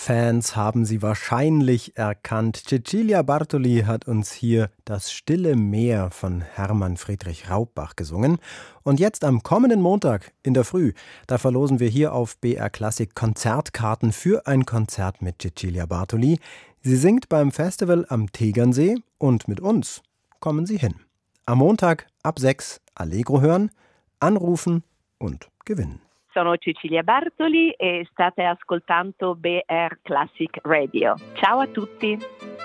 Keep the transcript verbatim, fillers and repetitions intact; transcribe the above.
Fans haben sie wahrscheinlich erkannt. Cecilia Bartoli hat uns hier Das stille Meer von Hermann Friedrich Raubbach gesungen. Und jetzt am kommenden Montag in der Früh, da verlosen wir hier auf B R Klassik Konzertkarten für ein Konzert mit Cecilia Bartoli. Sie singt beim Festival am Tegernsee und mit uns kommen Sie hin. Am Montag ab sechs Allegro hören, anrufen und gewinnen. Sono Cecilia Bartoli e state ascoltando B R Classic Radio. Ciao a tutti!